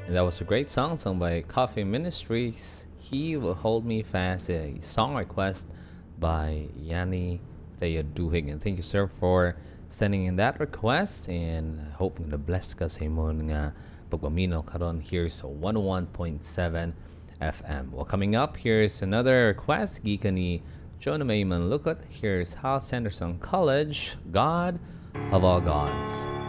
And that was a great song sung by Coffee Ministries. He Will Hold Me Fast, a song request by Yanni Theoduhig. And thank you, sir, for sending in that request. And I hope na bless ka sa imong nga pagpaminaw karon. Here's 101.7 FM. Well, coming up, here's another request. Gikan ni Jonah Mayman Lukot. Here's Hal Sanderson College, God of All Gods.